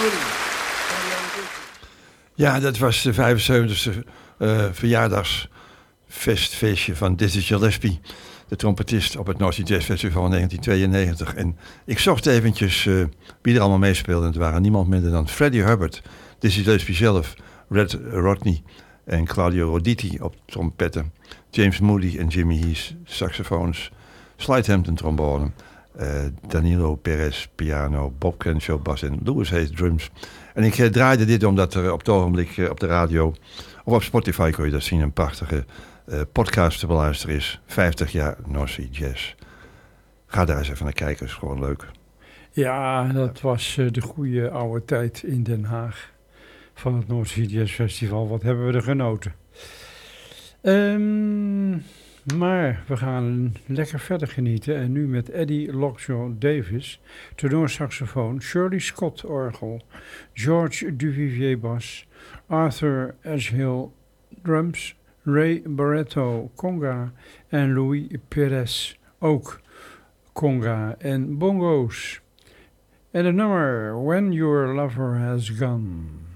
Ja, dat was de 75e verjaardagsfeestje van Dizzy Gillespie, de trompetist op het North Sea Jazz Festival in 1992. En ik zocht eventjes wie er allemaal meespeelde. Het waren niemand minder dan Freddie Hubbard, Dizzy Gillespie zelf, Red Rodney en Claudio Roditi op trompetten, James Moody en Jimmy Heath saxofoons, Slide Hampton trombone, Danilo Perez piano, Bob Crenshaw bas en Louis Hayes drums. En ik draaide dit omdat er op het ogenblik op de radio of op Spotify kun je dat zien, een prachtige podcast te beluisteren is. 50 jaar North Sea Jazz. Ga daar eens even naar kijken, is gewoon leuk. Ja, dat was de goede oude tijd in Den Haag van het North Sea Jazz Festival. Wat hebben we er genoten. Maar we gaan lekker verder genieten. En nu met Eddie Lockjaw Davis, tenorsaxofoon, Shirley Scott orgel, George Duvivier bas, Arthur Ashill drums, Ray Barretto conga en Louis Perez ook conga en bongo's. En het nummer When Your Lover Has Gone.